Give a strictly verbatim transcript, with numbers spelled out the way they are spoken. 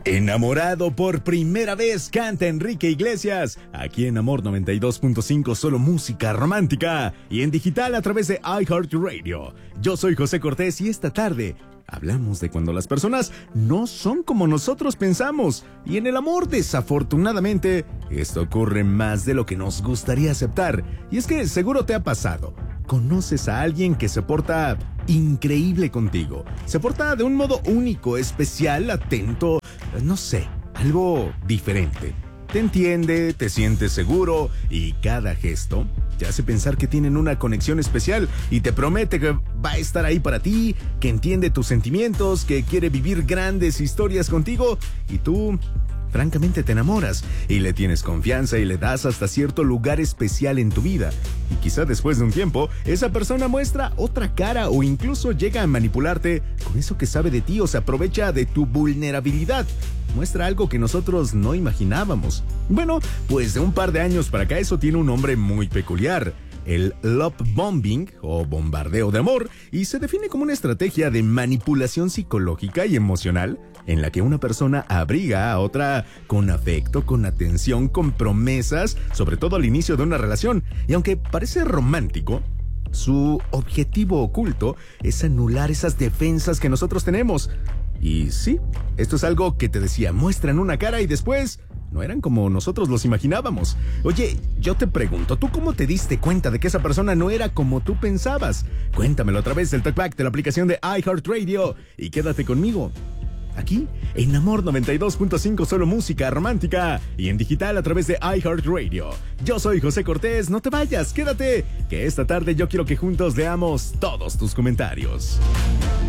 Enamorado por primera vez, canta Enrique Iglesias, aquí en Amor noventa y dos punto cinco, solo música romántica, y en digital a través de iHeartRadio. Yo soy José Cortés y esta tarde hablamos de cuando las personas no son como nosotros pensamos, y en el amor, desafortunadamente, esto ocurre más de lo que nos gustaría aceptar. Y es que seguro te ha pasado. Conoces a alguien que se porta increíble contigo. Se porta de un modo único, especial, atento, no sé, algo diferente. Te entiende, te sientes seguro y cada gesto te hace pensar que tienen una conexión especial y te promete que va a estar ahí para ti, que entiende tus sentimientos, que quiere vivir grandes historias contigo y tú francamente te enamoras y le tienes confianza y le das hasta cierto lugar especial en tu vida. Y quizá después de un tiempo, esa persona muestra otra cara o incluso llega a manipularte con eso que sabe de ti o se aprovecha de tu vulnerabilidad. Muestra algo que nosotros no imaginábamos. Bueno, pues de un par de años para acá eso tiene un nombre muy peculiar. El love bombing o bombardeo de amor, y se define como una estrategia de manipulación psicológica y emocional en la que una persona abriga a otra con afecto, con atención, con promesas, sobre todo al inicio de una relación. Y aunque parece romántico, su objetivo oculto es anular esas defensas que nosotros tenemos. Y sí, esto es algo que te decía, muestran una cara y después no eran como nosotros los imaginábamos. Oye, yo te pregunto, ¿tú cómo te diste cuenta de que esa persona no era como tú pensabas? Cuéntamelo a través del Talkback de la aplicación de iHeartRadio y quédate conmigo aquí en Amor noventa y dos punto cinco, solo música romántica, y en digital a través de iHeartRadio. Yo soy José Cortés, no te vayas, quédate, que esta tarde yo quiero que juntos leamos todos tus comentarios.